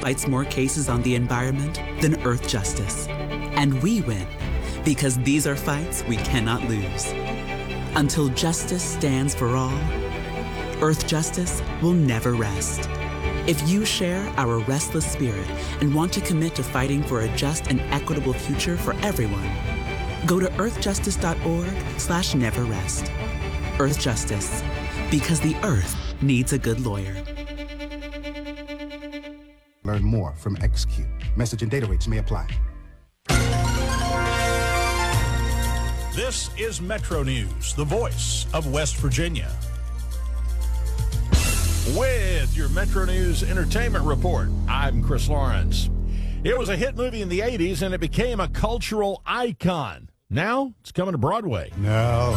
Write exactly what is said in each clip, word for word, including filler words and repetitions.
fights more cases on the environment than Earth Justice. And we win, because these are fights we cannot lose. Until justice stands for all, Earth Justice will never rest. If you share our restless spirit and want to commit to fighting for a just and equitable future for everyone, go to earthjustice.org slash never rest. Earth Justice, because the Earth needs a good lawyer. Learn more from X Q. Message and data rates may apply. This is Metro News, the voice of West Virginia. With your Metro News Entertainment Report, I'm Chris Lawrence. It was a hit movie in the eighties, and it became a cultural icon. Now, it's coming to Broadway. Now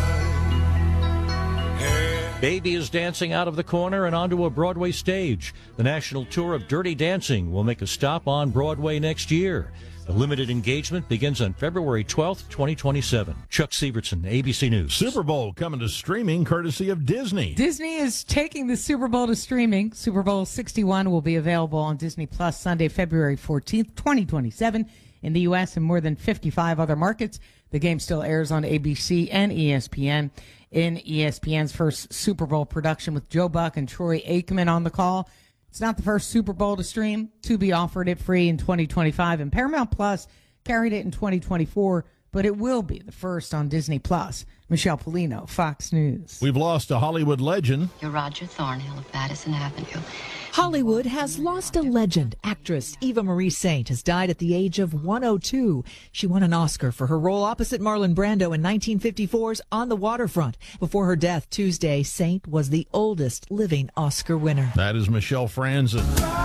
I... Baby is dancing out of the corner and onto a Broadway stage. The national tour of Dirty Dancing will make a stop on Broadway next year. The limited engagement begins on February twelfth, twenty twenty-seven. Chuck Severson, A B C News. Super Bowl coming to streaming courtesy of Disney. Disney is taking the Super Bowl to streaming. Super Bowl sixty-one will be available on Disney Plus Sunday, February fourteenth, twenty twenty-seven. In the U S and more than fifty-five other markets. The game still airs on A B C and E S P N. In E S P N's first Super Bowl production with Joe Buck and Troy Aikman on the call. It's not the first Super Bowl to stream. Tubi offered it free in twenty twenty-five, and Paramount Plus carried it in twenty twenty-four, but it will be the first on Disney Plus. Michelle Polino, Fox News. We've lost a Hollywood legend. You're Roger Thornhill of Madison Avenue. Hollywood has lost a legend. Actress Eva Marie Saint has died at the age of one oh two. She won an Oscar for her role opposite Marlon Brando in nineteen fifty-four's On the Waterfront. Before her death Tuesday, Saint was the oldest living Oscar winner. That is Michelle Franzen.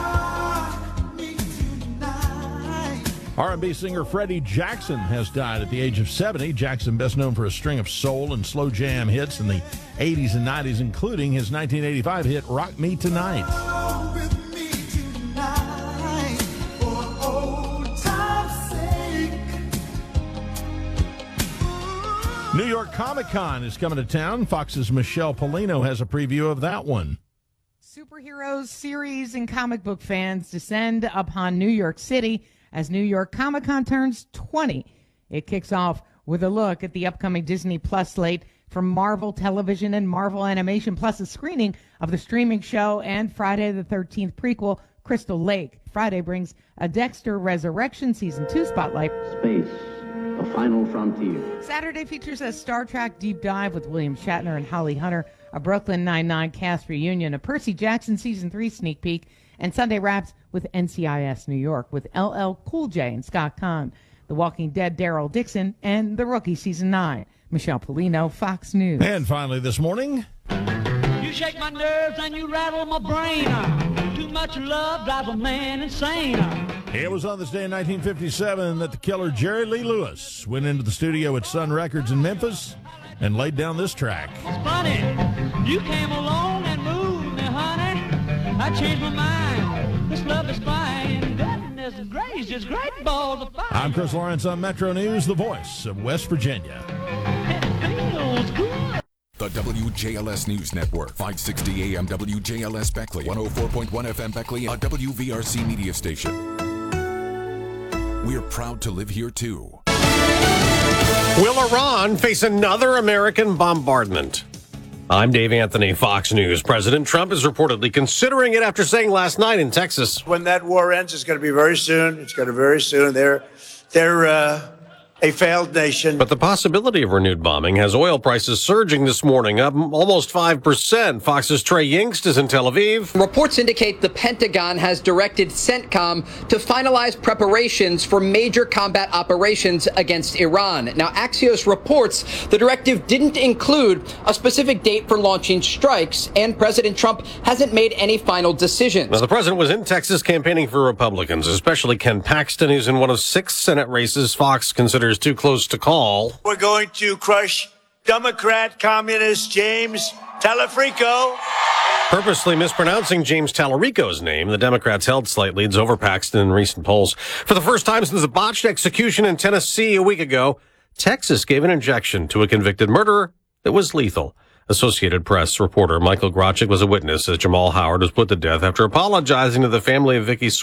R and B singer Freddie Jackson has died at the age of seventy. Jackson, best known for a string of soul and slow jam hits in the eighties and nineties, including his nineteen eighty-five hit Rock Me Tonight. New York Comic Con is coming to town. Fox's Michelle Polino has a preview of that one. Superheroes, series, and comic book fans descend upon New York City as New York Comic Con turns twenty. It kicks off with a look at the upcoming Disney Plus slate from Marvel Television and Marvel Animation, plus a screening of the streaming show and Friday the thirteenth prequel, Crystal Lake. Friday brings a Dexter Resurrection Season two spotlight. Space, a final frontier. Saturday features a Star Trek deep dive with William Shatner and Holly Hunter, a Brooklyn Nine-Nine cast reunion, a Percy Jackson Season three sneak peek, and Sunday wraps with N C I S New York with L L Cool J and Scott Conn, The Walking Dead Daryl Dixon, and The Rookie Season nine. Michelle Polino, Fox News. And finally this morning... You shake my nerves and you rattle my brain. Too much love drives a man insane. It was on this day in nineteen fifty-seven that the killer Jerry Lee Lewis went into the studio at Sun Records in Memphis and laid down this track. It's funny, you came along and moved me, honey. I changed my mind. This love is fine. Goodness gracious, great balls of fire. I'm Chris Lawrence on Metro News, the voice of West Virginia. It feels good. The W J L S News Network, five sixty A M W J L S Beckley, one oh four point one F M Beckley, a W V R C media station. We're proud to live here, too. Will Iran face another American bombardment? I'm Dave Anthony, Fox News. President Trump is reportedly considering it after saying last night in Texas. When that war ends, it's going to be very soon. It's going to be very soon. They're, they're uh, a failed nation. But the possibility of renewed bombing has oil prices surging this morning, up almost five percent. Fox's Trey Yingst is in Tel Aviv. Reports indicate the Pentagon has directed CENTCOM to finalize preparations for major combat operations against Iran. Now, Axios reports the directive didn't include a specific date for launching strikes, and President Trump hasn't made any final decisions. Now, the president was in Texas campaigning for Republicans, especially Ken Paxton, who's in one of six Senate races Fox considers too close to call. We're going to crush Democrat communist James Talarico. Purposely mispronouncing James Talarico's name, the Democrats held slight leads over Paxton in recent polls. For the first time since a botched execution in Tennessee a week ago, Texas gave an injection to a convicted murderer that was lethal. Associated Press reporter Michael Grochik was a witness as Jamal Howard was put to death after apologizing to the family of Vicky